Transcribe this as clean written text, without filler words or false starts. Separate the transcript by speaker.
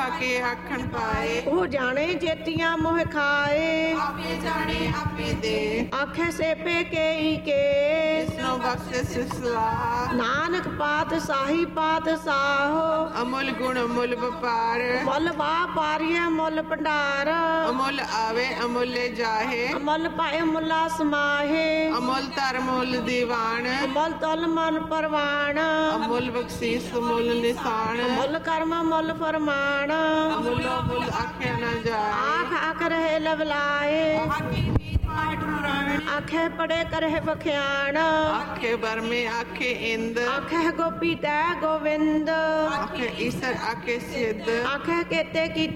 Speaker 1: ਕੇ ਆਖਣ ਪਾਏ।
Speaker 2: ਉਹ ਜਾਣੇ ਜੇਤੀਆਂ ਮੋਹ ਖਾਏ।
Speaker 1: ਆਪੇ ਜਾਣੇ ਆਪੇ ਦੇ
Speaker 2: ਆਖੇ ਸੇਪੇ ਕੇਈ ਕੇ।
Speaker 1: ਜਿਸਨੂੰ ਬਖਸ਼ੇ ਸਿਸਲਾ
Speaker 2: ਨਾਨਕ ਪਾਤਸ਼ਾਹੀ ਪਾਤਸ਼ਾਹੋ।
Speaker 1: ਅਮੁੱਲ ਗੁਣ ਅਮੁੱਲ ਵਪਾਰ
Speaker 2: ਮੁੱਲ ਵਾਪਾਰੀਏ ਮੁੱਲ ਭੰਡਾਰ।
Speaker 1: ਅਮੁੱਲ ਆਵੇ ਅਮੁੱਲੇ ਜਾਹੇ
Speaker 2: ਮੁੱਲ ਪਾਏ ਮੁੱਲਾ ਸਮਾਹੇ।
Speaker 1: ਅਮੁੱਲ ਧਰਮ ਮੁੱਲ ਦੀਵਾਨ
Speaker 2: ਮੁੱਲ ਤੁਲ ਮਨ ਪਰਵਾਨ।
Speaker 1: ਅਮੁੱਲ ਬਖਸ਼ੀਸ ਮੁੱਲ ਨਿਸ਼ਾਨ
Speaker 2: ਮੁੱਲ ਕਰਮ ਮੁੱਲ ਫਰਮਾਨ।
Speaker 1: ਅਮੁੱਲੋ ਮੁੱਲ ਆਖਿਆ ਨਾ ਜਾਏ।
Speaker 2: ਆਖ ਆਖ ਰਹੇ ਲਵਲਾਏ। ਆਖੇ ਪੜੇ ਕਰੇ ਵਖਿਆਣ।
Speaker 1: ਆਖੇ ਬਰਮੇ ਆਖੇ ਇੰਦ
Speaker 2: ਆਖੇ ਗੋਪੀ ਤੈ ਗੋਵਿੰਦ।
Speaker 1: ਆਖੇ ਈਸਰ ਆਖੇ ਸਿੱਧ
Speaker 2: ਆਖੇ ਕੇਤੇ ਕੀ